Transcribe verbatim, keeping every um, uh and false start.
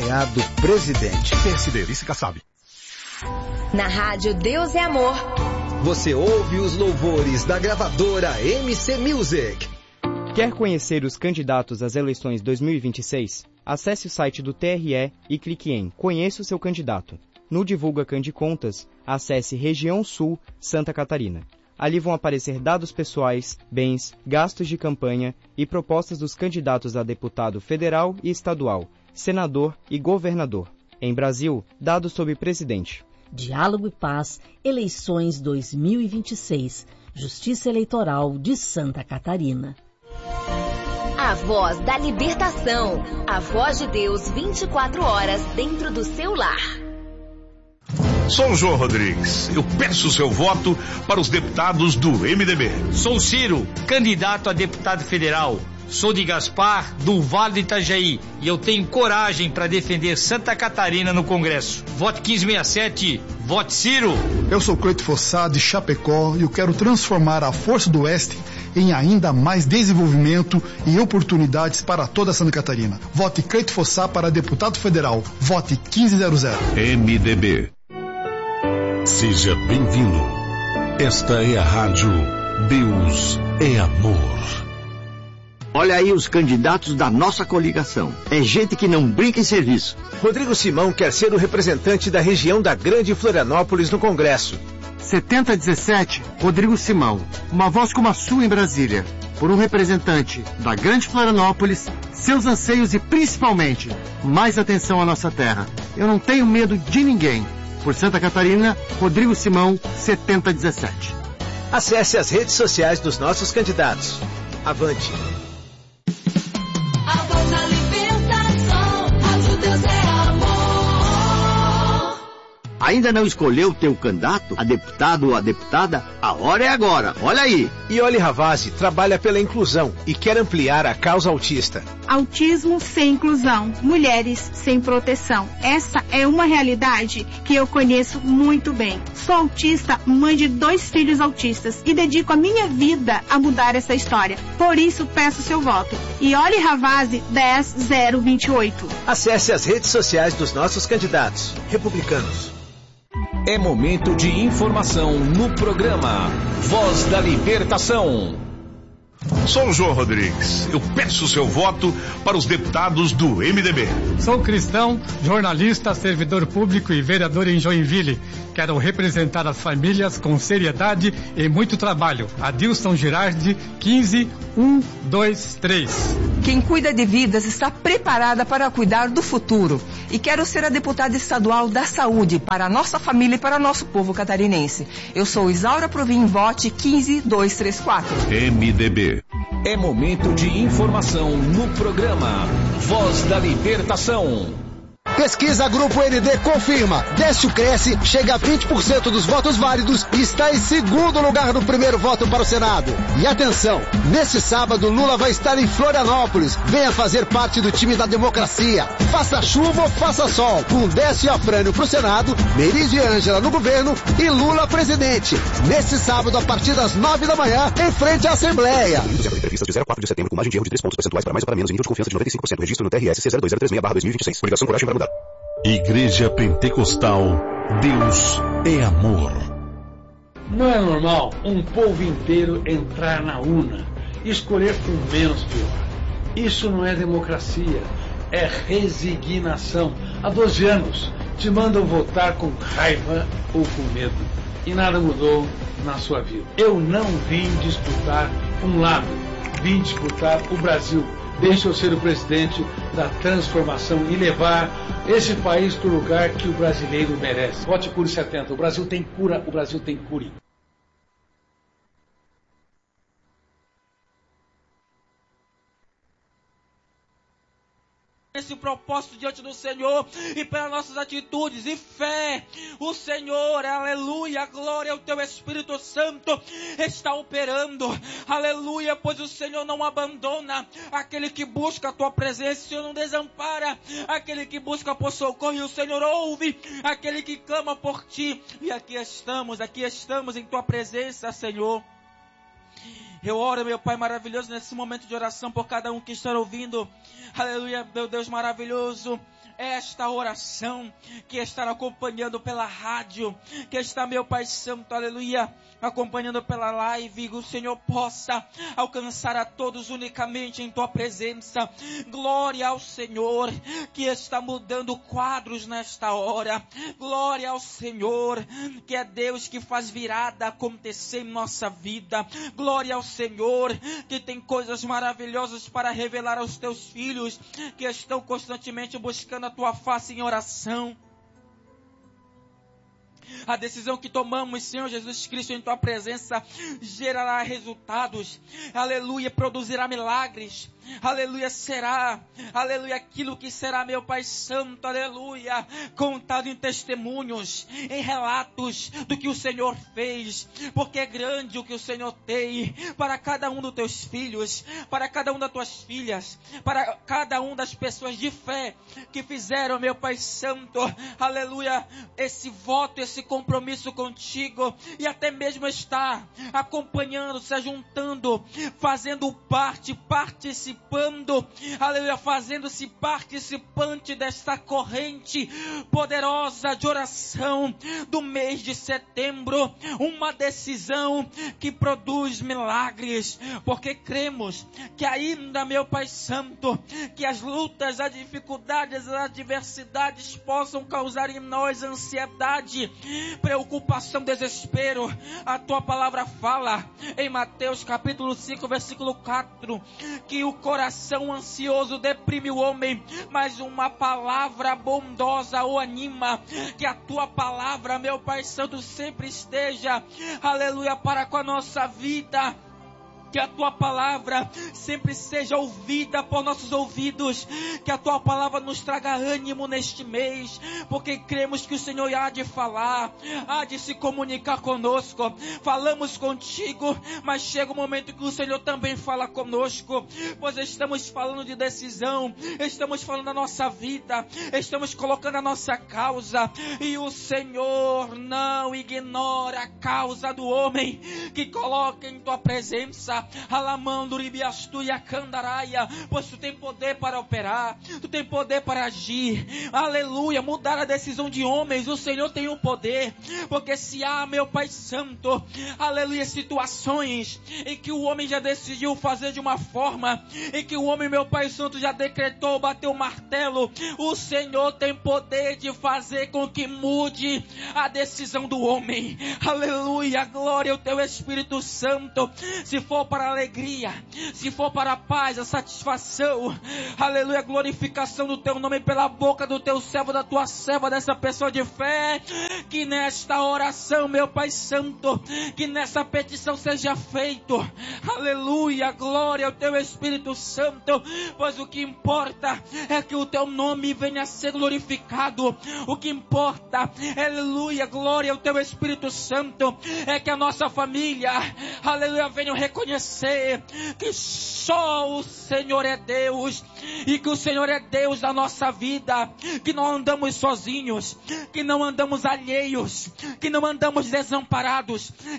ganhar do presidente. P S D, Vice Kassab. Na rádio Deus é Amor. Você ouve os louvores da gravadora M C Music. Quer conhecer os candidatos às eleições dois mil e vinte e seis? Acesse o site do T R E e clique em Conheça o seu candidato. No Divulga Candicontas, acesse Região Sul, Santa Catarina. Ali vão aparecer dados pessoais, bens, gastos de campanha e propostas dos candidatos a deputado federal e estadual, senador e governador. Em Brasil, dados sobre presidente. Diálogo e Paz, eleições dois mil e vinte e seis, Justiça Eleitoral de Santa Catarina. A voz da libertação, a voz de Deus vinte e quatro horas dentro do seu lar. Sou o João Rodrigues. Eu peço o seu voto para os deputados do M D B. Sou Ciro, candidato a deputado federal. Sou de Gaspar, do Vale do Itajaí, e eu tenho coragem para defender Santa Catarina no Congresso. Vote quinze sessenta e sete, vote Ciro. Eu sou Cleito Fossá, de Chapecó, e eu quero transformar a Força do Oeste em ainda mais desenvolvimento e oportunidades para toda Santa Catarina. Vote Cleito Fossá para deputado federal. Vote quinze zero zero. M D B. Seja bem-vindo. Esta é a rádio Deus é Amor. Olha aí os candidatos da nossa coligação. É gente que não brinca em serviço. Rodrigo Simão quer ser o representante da região da Grande Florianópolis no Congresso. setenta dezessete, Rodrigo Simão. Uma voz como a sua em Brasília. Por um representante da Grande Florianópolis, seus anseios e principalmente mais atenção à nossa terra. Eu não tenho medo de ninguém. Por Santa Catarina, Rodrigo Simão, setenta dezessete. Acesse as redes sociais dos nossos candidatos. Avante! A voz da libertação, rádio Deus é amor. Ainda não escolheu o teu candidato, a deputado ou a deputada? A hora é agora, olha aí. Iole Ravazzi trabalha pela inclusão e quer ampliar a causa autista. Autismo sem inclusão, mulheres sem proteção. Essa é uma realidade que eu conheço muito bem. Sou autista, mãe de dois filhos autistas e dedico a minha vida a mudar essa história. Por isso peço seu voto. Iole Ravazzi dez zero vinte e oito. Acesse as redes sociais dos nossos candidatos republicanos. É momento de informação no programa Voz da Libertação. Sou o João Rodrigues. Eu peço o seu voto para os deputados do M D B. Sou cristão, jornalista, servidor público e vereador em Joinville. Quero representar as famílias com seriedade e muito trabalho. Adilson Girardi, quinze um dois três. Quem cuida de vidas está preparada para cuidar do futuro. E quero ser a deputada estadual da saúde para a nossa família e para o nosso povo catarinense. Eu sou Isaura Provim, vote quinze dois três quatro. M D B. É momento de informação no programa Voz da Libertação. Pesquisa Grupo N D confirma. Décio Cresce chega a vinte por cento dos votos válidos e está em segundo lugar no primeiro voto para o Senado. E atenção, nesse sábado Lula vai estar em Florianópolis. Venha fazer parte do time da democracia. Faça chuva ou faça sol. Com Décio e Afrânio para o Senado, Meirelles e Ângela no governo e Lula presidente. Nesse sábado, a partir das nove da manhã, em frente à Assembleia. Entrevistas de zero a quatro de setembro com margem de erro de três pontos percentuais para mais ou para menos em nível de confiança de noventa e cinco por cento. Registro no T R S C zero dois zero três seis barra dois mil e vinte e seis. Coligação Coragem para Mudar. Igreja Pentecostal, Deus é Amor. Não é normal um povo inteiro entrar na urna e escolher com menos pior. Isso não é democracia, é resignação. Há doze anos te mandam votar com raiva ou com medo e nada mudou na sua vida. Eu não vim disputar um lado, vim disputar o Brasil. Deixa eu ser o presidente da transformação e levar esse país para o lugar que o brasileiro merece. Vote Cure setenta. O Brasil tem cura, o Brasil tem cure. Esse propósito diante do Senhor e pelas nossas atitudes e fé, o Senhor, aleluia, glória ao teu Espírito Santo está operando, aleluia, pois o Senhor não abandona aquele que busca a tua presença, o Senhor não desampara aquele que busca por socorro, e o Senhor ouve aquele que clama por ti, e aqui estamos, aqui estamos em tua presença, Senhor. Eu oro, meu Pai maravilhoso, nesse momento de oração por cada um que está ouvindo. Aleluia, meu Deus maravilhoso. Esta oração que está acompanhando pela rádio, que está, meu Pai Santo, aleluia, acompanhando pela live, que o Senhor possa alcançar a todos unicamente em Tua presença. Glória ao Senhor, que está mudando quadros nesta hora. Glória ao Senhor, que é Deus que faz virada acontecer em nossa vida. Glória ao Senhor, que tem coisas maravilhosas para revelar aos Teus filhos, que estão constantemente buscando a Tua face em oração. A decisão que tomamos, Senhor Jesus Cristo, em Tua presença, gerará resultados. Aleluia, produzirá milagres. Aleluia, será, aleluia, aquilo que será, meu Pai Santo, aleluia, contado em testemunhos, em relatos do que o Senhor fez, porque é grande o que o Senhor tem para cada um dos Teus filhos, para cada um das Tuas filhas, para cada um das pessoas de fé que fizeram, meu Pai Santo, aleluia, esse voto, esse compromisso contigo, e até mesmo está acompanhando, se juntando, fazendo parte, participando, aleluia, fazendo-se participante desta corrente poderosa de oração do mês de setembro, uma decisão que produz milagres, porque cremos que ainda, meu Pai Santo, que as lutas, as dificuldades, as adversidades possam causar em nós ansiedade, preocupação, desespero. A Tua palavra fala em Mateus capítulo cinco, versículo quatro, que o coração ansioso deprime o homem, mas uma palavra bondosa o anima. Que a Tua palavra, meu Pai Santo, sempre esteja, aleluia, para com a nossa vida. Que a Tua palavra sempre seja ouvida por nossos ouvidos. Que a Tua palavra nos traga ânimo neste mês, porque cremos que o Senhor há de falar, há de se comunicar conosco. Falamos contigo, mas chega o momento que o Senhor também fala conosco, pois estamos falando de decisão, estamos falando da nossa vida, estamos colocando a nossa causa, e o Senhor não ignora a causa do homem que coloca em Tua presença. Alamando ribiastu e a candaraia, pois Tu tem poder para operar, Tu tem poder para agir, aleluia, mudar a decisão de homens. O Senhor tem o poder, porque se há, meu Pai Santo, aleluia, situações em que o homem já decidiu fazer de uma forma, em que o homem, meu Pai Santo, já decretou, bateu o martelo, o Senhor tem poder de fazer com que mude a decisão do homem. Aleluia, glória ao Teu Espírito Santo. Se for para a alegria, se for para a paz, a satisfação, aleluia, glorificação do Teu nome pela boca do Teu servo, da Tua serva, dessa pessoa de fé, que nesta oração, meu Pai Santo, que nessa petição seja feito, aleluia, glória ao Teu Espírito Santo, pois o que importa é que o Teu nome venha a ser glorificado. O que importa, aleluia, glória ao Teu Espírito Santo, é que a nossa família, aleluia, venha reconhecer que só o Senhor é Deus, e que o Senhor é Deus da nossa vida, que não andamos sozinhos, que não andamos alheios, que não andamos desamparados,